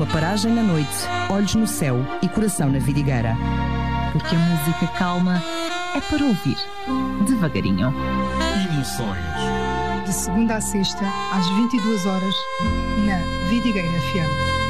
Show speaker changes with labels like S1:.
S1: Uma paragem na noite, olhos no céu e coração na vidigueira.
S2: Porque a música calma é para ouvir devagarinho.
S3: Emoções. De segunda a sexta, às 22 horas, na Vidigueira FM.